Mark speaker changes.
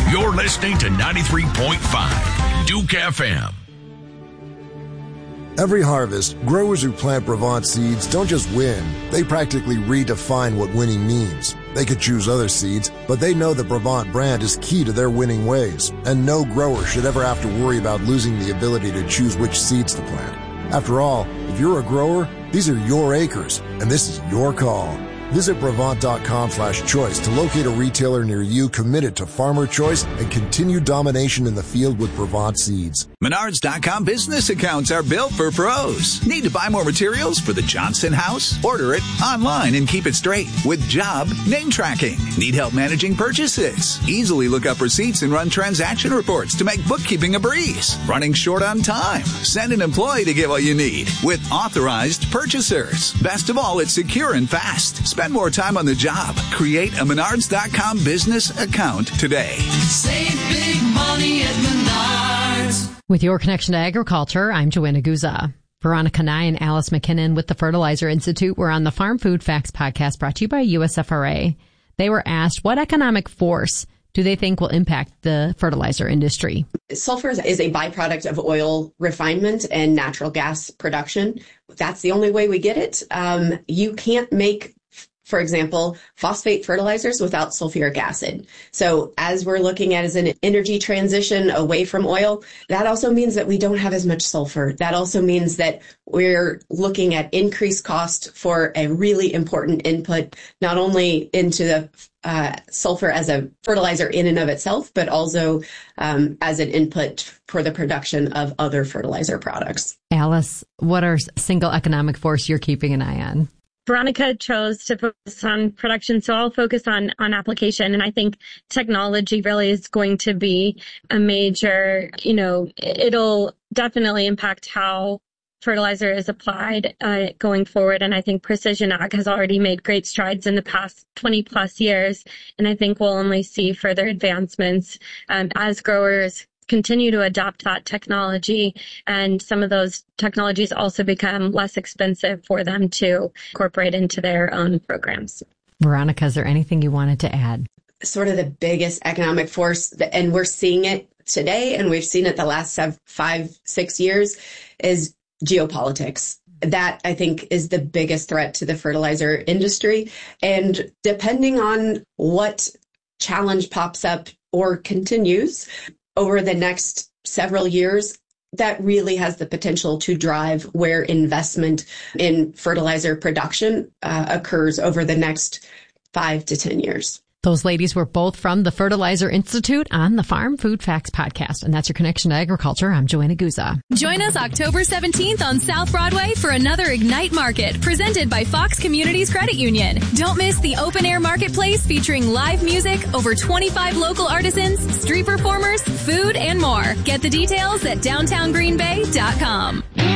Speaker 1: You're listening to 93.5 Duke FM.
Speaker 2: Every harvest, growers who plant Brevant seeds don't just win, they practically redefine what winning means. They could choose other seeds, but they know the Brevant brand is key to their winning ways, and no grower should ever have to worry about losing the ability to choose which seeds to plant. After all, if you're a grower, these are your acres, and this is your call. Visit Brevant.com/choice to locate a retailer near you committed to farmer choice and continued domination in the field with Brevant seeds.
Speaker 3: Menards.com business accounts are built for pros. Need to buy more materials for the Johnson house? Order it online and keep it straight with job name tracking. Need help managing purchases? Easily look up receipts and run transaction reports to make bookkeeping a breeze. Running short on time? Send an employee to get what you need with authorized purchasers. Best of all, it's secure and fast. Spend more time on the job. Create a Menards.com business account today.
Speaker 4: Save big money at Menards.
Speaker 5: With your connection to agriculture, I'm Joanna Guza. Veronica Nye and Alice McKinnon with the Fertilizer Institute were on the Farm Food Facts podcast brought to you by USFRA. They were asked what economic force do they think will impact the fertilizer industry?
Speaker 6: Sulfur is a byproduct of oil refinement and natural gas production. That's the only way we get it. You can't make, for example, phosphate fertilizers without sulfuric acid. So as we're looking at as an energy transition away from oil, that also means that we don't have as much sulfur. That also means that we're looking at increased cost for a really important input, not only into the sulfur as a fertilizer in and of itself, but also as an input for the production of other fertilizer products.
Speaker 5: Alice, what are single economic force you're keeping an eye on?
Speaker 7: Veronica chose to focus on production, so I'll focus on application. And I think technology really is going to be a major, it'll definitely impact how fertilizer is applied going forward. And I think precision ag has already made great strides in the past 20 plus years. And I think we'll only see further advancements as growers continue to adopt that technology, and some of those technologies also become less expensive for them to incorporate into their own programs.
Speaker 5: Veronica, is there anything you wanted to add?
Speaker 6: Sort of the biggest economic force, and we're seeing it today, and we've seen it the last 5-6 years, is geopolitics. That, I think, is the biggest threat to the fertilizer industry. And depending on what challenge pops up or continues over the next several years, that really has the potential to drive where investment in fertilizer production occurs over the next 5 to 10 years.
Speaker 5: Those ladies were both from the Fertilizer Institute on the Farm Food Facts podcast. And that's your connection to agriculture. I'm Joanna Guza.
Speaker 8: Join us October 17th on South Broadway for another Ignite Market presented by Fox Communities Credit Union. Don't miss the open air marketplace featuring live music, over 25 local artisans, street performers, food, and more. Get the details at downtowngreenbay.com.